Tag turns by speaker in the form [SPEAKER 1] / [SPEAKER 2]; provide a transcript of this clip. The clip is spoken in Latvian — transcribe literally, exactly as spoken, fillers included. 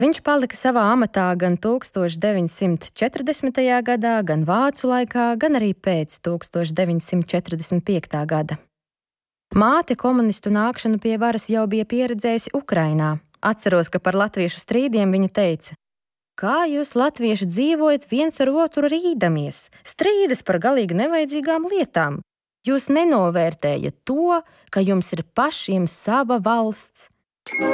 [SPEAKER 1] Viņš palika savā amatā gan tūkstoš deviņsimt četrdesmitajā gadā, gan vācu laikā, gan arī pēc tūkstoš deviņsimt četrdesmit piektā gada. Māte komunistu nākšanu pie varas jau bija pieredzējusi Ukrainā. Atceros, ka par latviešu strīdiem viņa teica: kā jūs, latvieši, dzīvojat viens ar otru rīdamies, strīdas par galīgi nevajadzīgām lietām? Jūs nenovērtējat to, ka jums ir pašiem sava valsts.